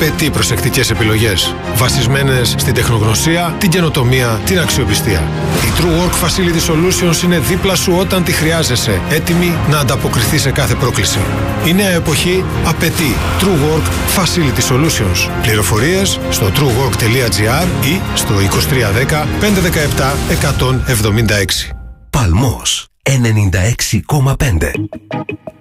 απαιτεί προσεκτικές επιλογές, βασισμένες στην τεχνογνωσία, την καινοτομία, την αξιοπιστία. Η True Work Facility Solutions είναι δίπλα σου όταν τη χρειάζεσαι, έτοιμη να ανταποκριθεί σε κάθε πρόκληση. Η νέα εποχή απαιτεί True Work Facility Solutions. Πληροφορίες στο truework.gr ή στο 2310 517 176. Παλμός 96,5.